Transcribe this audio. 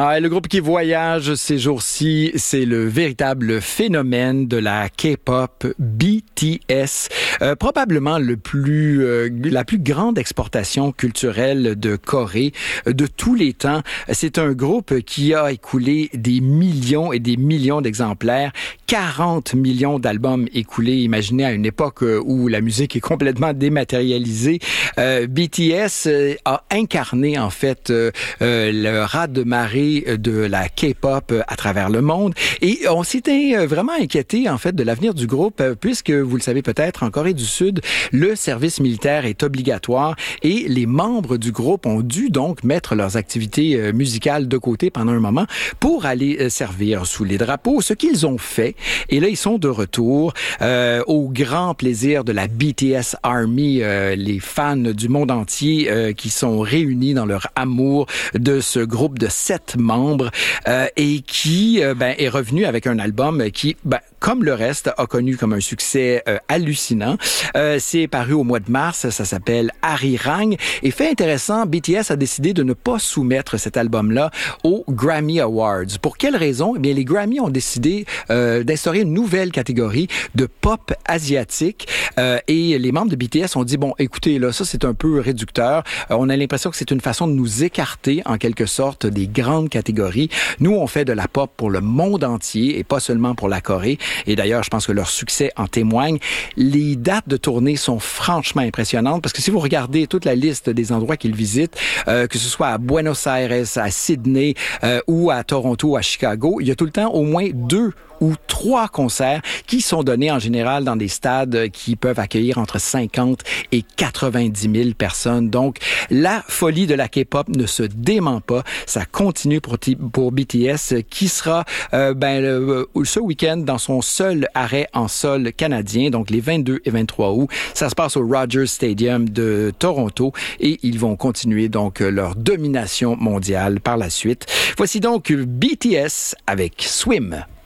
Ah, le groupe qui voyage ces jours-ci, c'est le véritable phénomène de la K-pop, BTS. Probablement la plus grande exportation culturelle de Corée de tous les temps. C'est un groupe qui a écoulé des millions et des millions d'exemplaires, 40 millions d'albums écoulés. Imaginez à une époque où la musique est complètement dématérialisée. BTS a incarné en fait le raz-de-marée de la K-pop à travers le monde. Et on s'était vraiment inquiété en fait de l'avenir du groupe puisque, vous le savez peut-être, en Corée du Sud, le service militaire est obligatoire et les membres du groupe ont dû donc mettre leurs activités musicales de côté pendant un moment pour aller servir sous les drapeaux, ce qu'ils ont fait. Et là, ils sont de retour au grand plaisir de la BTS Army, les fans du monde entier qui sont réunis dans leur amour de ce groupe de 7 membres et qui est revenu avec un album qui, comme le reste, a connu comme un succès hallucinant. C'est paru au mois de mars, ça s'appelle Arirang. Et fait intéressant, BTS a décidé de ne pas soumettre cet album-là aux Grammy Awards. Pour quelle raison? Eh bien, les Grammy ont décidé d'instaurer une nouvelle catégorie de pop asiatique et les membres de BTS ont dit, bon, écoutez, là, ça c'est un peu réducteur. On a l'impression que c'est une façon de nous écarter en quelque sorte des grandes catégories. Nous, on fait de la pop pour le monde entier et pas seulement pour la Corée. Et d'ailleurs, je pense que leur succès en témoigne. Les dates de tournée sont franchement impressionnantes parce que si vous regardez toute la liste des endroits qu'ils visitent, que ce soit à Buenos Aires, à Sydney ou à Toronto, à Chicago, il y a tout le temps au moins 2 ou 3 concerts qui sont donnés en général dans des stades qui peuvent accueillir entre 50 et 90 000 personnes. Donc, la folie de la K-pop ne se dément pas. Ça continue pour BTS qui sera ce week-end dans son seul arrêt en sol canadien, donc les 22 et 23 août. Ça se passe au Rogers Stadium de Toronto et ils vont continuer donc leur domination mondiale par la suite. Voici donc BTS avec Swim.